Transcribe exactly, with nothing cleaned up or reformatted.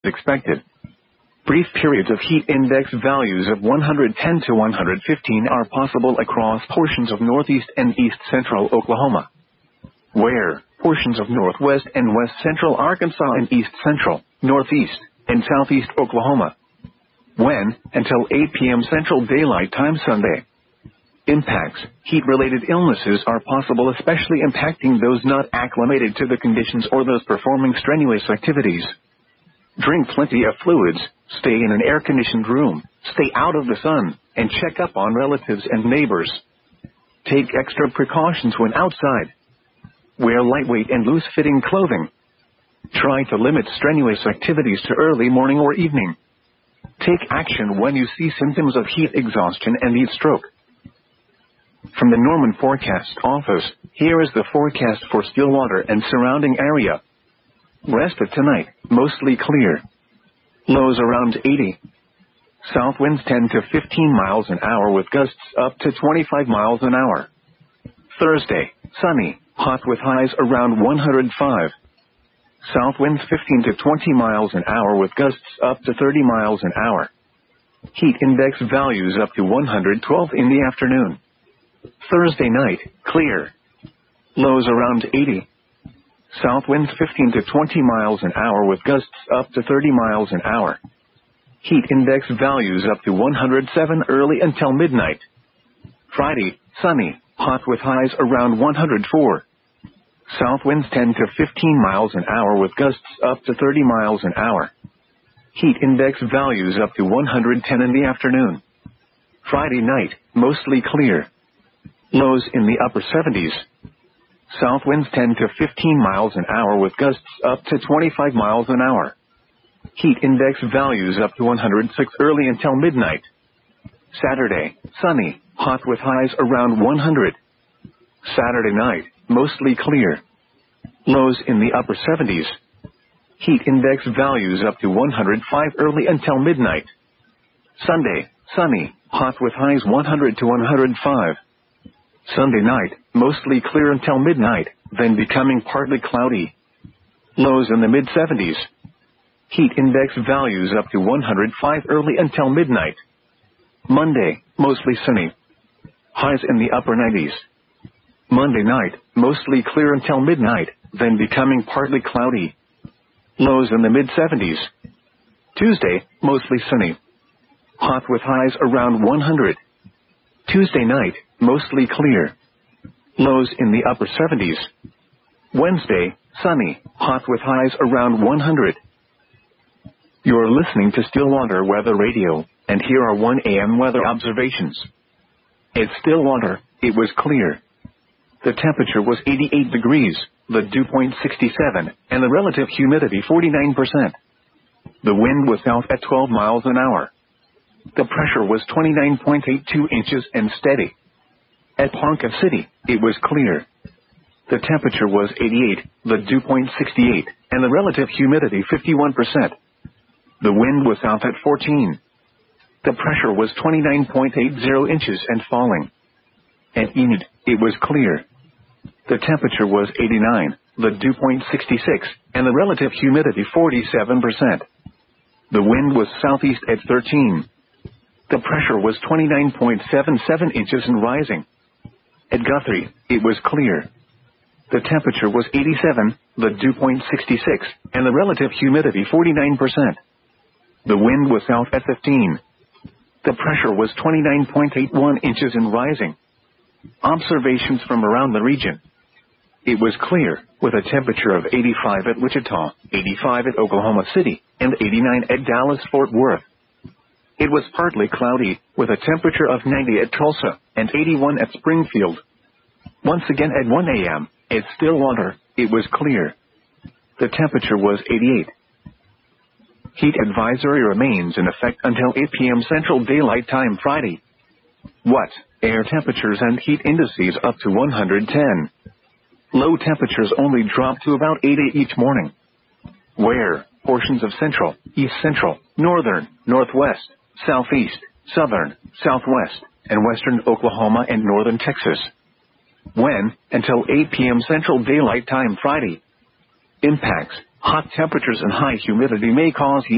expected. Brief periods of heat index values of one hundred ten to one hundred fifteen are possible across portions of northeast and east central Oklahoma, where portions of northwest and west central Arkansas and east central, northeast, and southeast Oklahoma. When, until eight p m Central Daylight Time Sunday. Impacts. Heat-related illnesses are possible, especially impacting those not acclimated to the conditions or those performing strenuous activities. Drink plenty of fluids, stay in an air-conditioned room, stay out of the sun, and check up on relatives and neighbors. Take extra precautions when outside. Wear lightweight and loose-fitting clothing. Try to limit strenuous activities to early morning or evening. Take action when you see symptoms of heat exhaustion and heat stroke. From the Norman Forecast Office, here is the forecast for Stillwater and surrounding area. Rest of tonight, mostly clear. Lows around eighty. South winds ten to fifteen miles an hour with gusts up to twenty-five miles an hour. Thursday, sunny, hot with highs around one hundred five. South winds fifteen to twenty miles an hour with gusts up to thirty miles an hour. Heat index values up to one hundred twelve in the afternoon. Thursday night, clear. Lows around eighty. South winds fifteen to twenty miles an hour with gusts up to thirty miles an hour. Heat index values up to one hundred seven early until midnight. Friday, sunny, hot with highs around one hundred four. South winds ten to fifteen miles an hour with gusts up to thirty miles an hour. Heat index values up to one hundred ten in the afternoon. Friday night, mostly clear. Lows in the upper seventies. South winds ten to fifteen miles an hour with gusts up to twenty-five miles an hour. Heat index values up to one hundred six early until midnight. Saturday, sunny, hot with highs around one hundred. Saturday night, mostly clear. Lows in the upper seventies. Heat index values up to one hundred five early until midnight. Sunday, sunny, hot with highs one hundred to one hundred five. Sunday night, mostly clear until midnight, then becoming partly cloudy. Lows in the mid seventies. Heat index values up to one hundred five early until midnight. Monday, mostly sunny. Highs in the upper nineties. Monday night, mostly clear until midnight, then becoming partly cloudy. Lows in the mid seventies. Tuesday, mostly sunny. Hot with highs around one hundred. Tuesday night, mostly clear. Lows in the upper seventies. Wednesday, sunny, hot with highs around one hundred. You're listening to Stillwater Weather Radio, and here are one A M weather observations. At Stillwater, it was clear. The temperature was eighty-eight degrees, the dew point sixty-seven, and the relative humidity forty-nine percent. The wind was south at twelve miles an hour. The pressure was twenty-nine point eight two inches and steady. At Ponca City, it was clear. The temperature was eighty-eight, the dew point sixty-eight, and the relative humidity fifty-one percent. The wind was south at fourteen. The pressure was twenty-nine point eight zero inches and falling. At Enid, it was clear. The temperature was eighty-nine, the dew point sixty-six, and the relative humidity forty-seven percent. The wind was southeast at thirteen. The pressure was twenty-nine point seven seven inches and rising. At Guthrie, it was clear. The temperature was eighty-seven, the dew point sixty-six, and the relative humidity forty-nine percent. The wind was south at fifteen. The pressure was twenty-nine point eight one inches and rising. Observations from around the region. It was clear, with a temperature of eighty-five at Wichita, eighty-five at Oklahoma City, and eighty-nine at Dallas-Fort Worth. It was partly cloudy, with a temperature of ninety at Tulsa, and eighty-one at Springfield. Once again at one A M, at Stillwater, it was clear. The temperature was eighty-eight. Heat advisory remains in effect until eight p m Central Daylight Time Friday. What? Air temperatures and heat indices up to one hundred ten. Low temperatures only drop to about eighty each morning. Where? Portions of central, east central, northern, northwest, southeast, southern, southwest, and western Oklahoma and northern Texas. When? Until eight p m Central Daylight Time Friday. Impacts. Hot temperatures and high humidity may cause heat